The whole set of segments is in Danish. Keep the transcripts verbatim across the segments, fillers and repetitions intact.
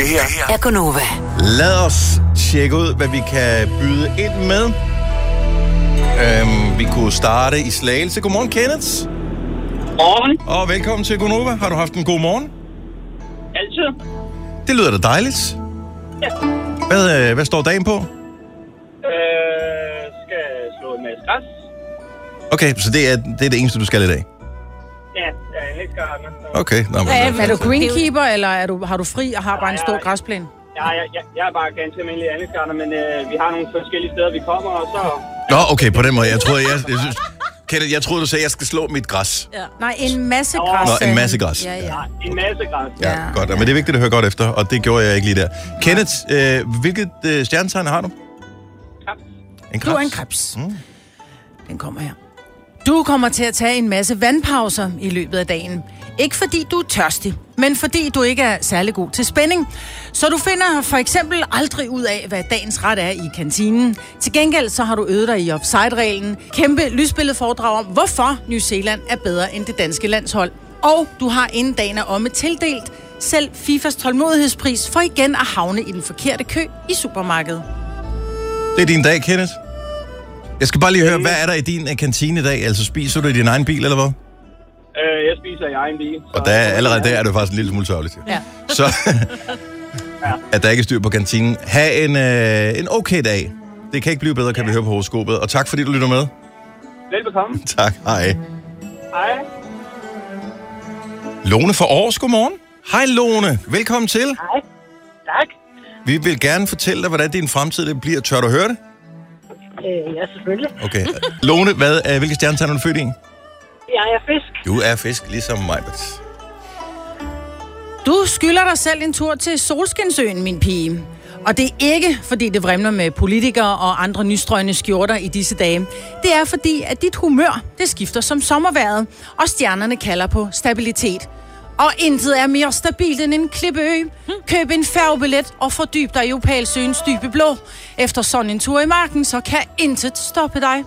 Det her er Gonova. Lad os tjekke ud, hvad vi kan byde ind med. Øhm, vi kunne starte i Slagelse. Godmorgen, Kenneth. Morgen. Og velkommen til Gonova. Har du haft en god morgen? Altid. Det lyder da dejligt. Ja. Hvad, øh, hvad står dagen på? Øh, skal slå en masse græs. Okay, så det er, det er det eneste, du skal i dag? Ja, jeg elsker ham. Okay. Nå, men, Er, er du greenkeeper, eller er du, har du fri og har bare en stor græsplæne? Ja, jeg, jeg, jeg er bare ganske almindelig andelsgartner, men øh, vi har nogle forskellige steder, vi kommer, og så... Nå, okay, på den måde. Jeg troede, jeg, jeg, synes, Kenneth, jeg troede, du sagde, at jeg skal slå mit græs. Ja. Nej, en masse græs. Nå, en masse græs. Ja, ja. Ja, en masse græs. Ja, ja, godt. Men det er vigtigt at høre godt efter, og det gjorde jeg ikke lige der. Kenneth, øh, hvilket øh, stjernetegn har du? Krebs. En Du krebs? er en krebs. Mm. Den kommer her. Du kommer til at tage en masse vandpauser i løbet af dagen. Ikke fordi du er tørstig, men fordi du ikke er særlig god til spænding. Så du finder for eksempel aldrig ud af, hvad dagens ret er i kantinen. Til gengæld så har du øvet dig i offside-reglen. Kæmpe lysbilledforedrag om, hvorfor New Zealand er bedre end det danske landshold. Og du har inden dagen er omme tildelt selv FIFAs tålmodighedspris for igen at havne i den forkerte kø i supermarkedet. Det er din dag, Kenneth. Jeg skal bare lige høre, hvad er der i din uh, kantine i dag? Altså, spiser du i din egen bil, eller hvad? Øh, jeg spiser i egen bil. Og der, allerede der er det faktisk en lille smule sørgeligt. Ja. Så, at der ikke er styr på kantinen. Ha' en, øh, en okay dag. Det kan ikke blive bedre, kan vi høre på horoskopet. Og tak, fordi du lytter med. Velbekomme. Tak, hej. Hej. Lone fra Aarhus, godmorgen. Hej Lone, velkommen til. Hej. Tak. Vi vil gerne fortælle dig, hvordan din fremtid det bliver. Tør du høre det? Øh, ja, selvfølgelig. Okay. Lone, hvad, øh, hvilke stjernetegn er du født i? Jeg er fisk. Du er fisk, ligesom mig. Du skylder dig selv en tur til Solskinsøen, min pige. Og det er ikke, fordi det vrimler med politikere og andre nystrøgne skjorter i disse dage. Det er fordi, at dit humør, det skifter som sommervejret, og stjernerne kalder på stabilitet. Og intet er mere stabilt end en klippeø. Køb en færgebillet og fordyb dig i Opalsøens dybe blå. Efter sådan en tur i marken, så kan intet stoppe dig.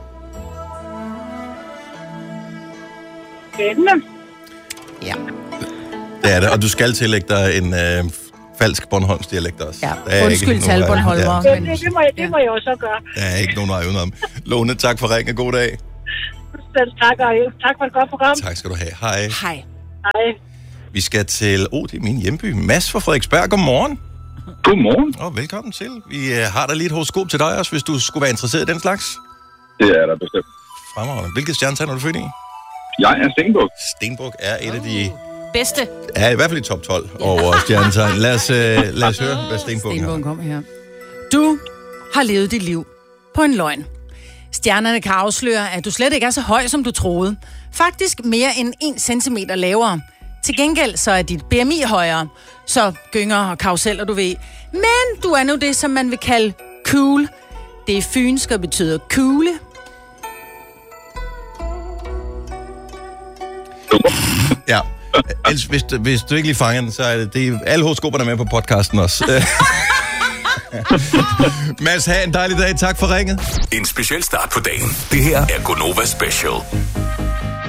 Spændende. Ja. Det er det, og du skal tillægge dig en øh, falsk Bornholms dialekt også. Ja, Der er undskyld ikke til alle nogen vej- Bornholmere. Ja. Det, det, det, må jeg, det må jeg også gøre. Der er ikke nogen vej udenom. Lone, tak for ringen. God dag. Selv tak, og tak for et godt program. Tak skal du have. Hej. Hej. Hej. Vi skal til, oh, det er min hjemby. Mads fra Frederiksberg, godmorgen. Godmorgen. Og velkommen til. Vi øh, har da lige et horoskop til dig også, hvis du skulle være interesseret i den slags. Det er der bestemt. Fremragende. Hvilket stjernetegn er du født i? Jeg er Stenbuk. Stenbuk er et af de... Bedste. Er i hvert fald i top tolv over stjernetegn. Lad os, øh, lad os høre, hvad Stenbukken har. Stenbukken kommer her. Du har levet dit liv på en løgn. Stjernerne kan afsløre, at du slet ikke er så høj, som du troede. Faktisk mere end en centimeter lavere. Til gengæld så er dit B M I højere. Så gynger og karuseller, du ved. Men du er nu det, som man vil kalde cool. Det er fynsk og betyder kugle. Ja. Ellers, hvis, du, hvis du ikke lige fanger den, så er det, det er alle horoskoperne med på podcasten også. Mads, have en dejlig dag. Tak for ringet. En speciel start på dagen. Det her er Gonova Special.